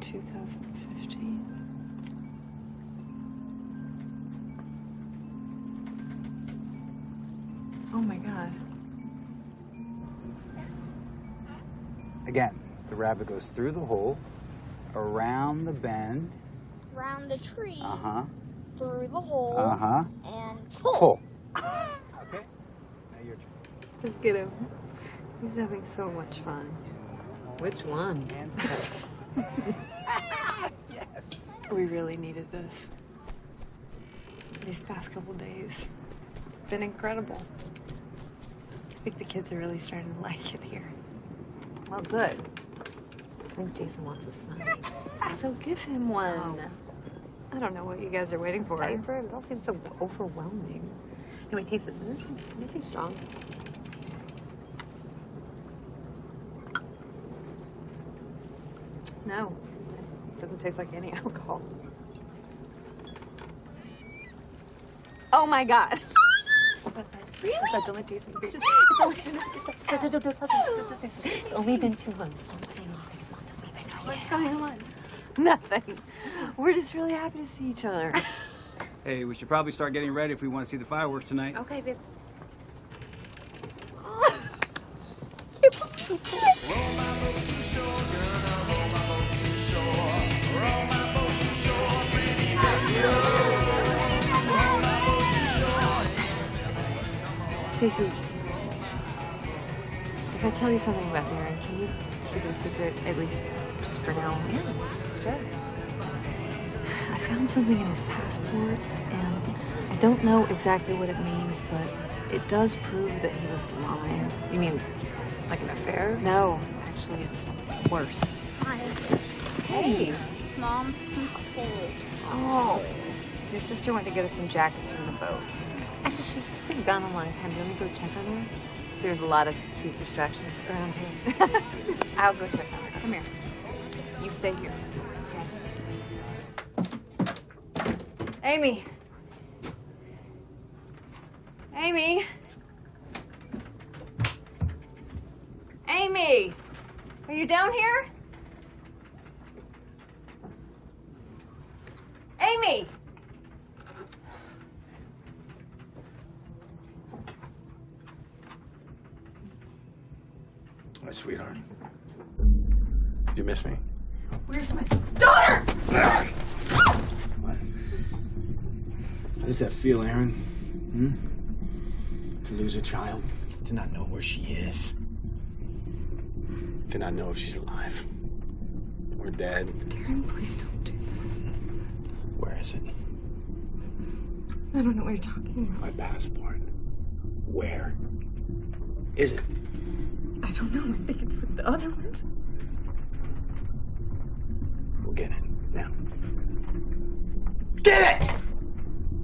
2015. Oh my God. Again, the rabbit goes through the hole, around the bend. Around the tree. Uh-huh. Through the hole. Uh-huh. And pull. Pull. Okay. Now your turn. Look at him. He's having so much fun. Which one? And pull. Yes. We really needed this. These past couple days. It's been incredible. I think the kids are really starting to like it here. Well, good. I think Jason wants a son. So give him one. Oh. I don't know what you guys are waiting for. It all seems so overwhelming. Anyway, taste this. Does it taste strong? No. It doesn't taste like any alcohol. Oh my God. Really? It's only Jason. It's only been 2 months. Don't say anything. Mom doesn't even know What's going on? Nothing. We're just really happy to see each other. Hey, we should probably start getting ready if we want to see the fireworks tonight. Okay, babe. Stacey, if I tell you something about Darren, can you keep it a secret, at least just for now? Yeah, sure. I found something in his passport, and I don't know exactly what it means, but it does prove that he was lying. You mean like an affair? No, actually, it's worse. Hi. Hey. Mom, I'm cold. Oh. Your sister went to get us some jackets from the boat. Actually, she's been gone a long time. Let me go check on her. There's a lot of cute distractions around here. I'll go check on her. Come here. You stay here. Okay. Amy. Amy. Amy. Are you down here? Amy. My sweetheart. Did you miss me? Where's my daughter? What? How does that feel, Aaron? To lose a child? To not know where she is? To not know if she's alive? Or dead? Darren, please don't do this. Where is it? I don't know what you're talking about. My passport. Where is it? I don't know. I think it's with the other ones. We'll get it.